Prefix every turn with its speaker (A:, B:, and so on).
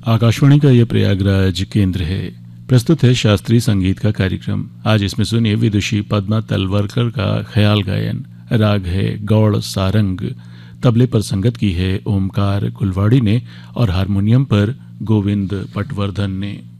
A: आकाशवाणी का यह प्रयागराज केंद्र है। प्रस्तुत है शास्त्रीय संगीत का कार्यक्रम। आज इसमें सुनिए विदुषी पद्मा तलवरकर का ख्याल गायन। राग है गौड़ सारंग। तबले पर संगत की है ओमकार कुलवाड़ी ने और हारमोनियम पर गोविंद पटवर्धन ने।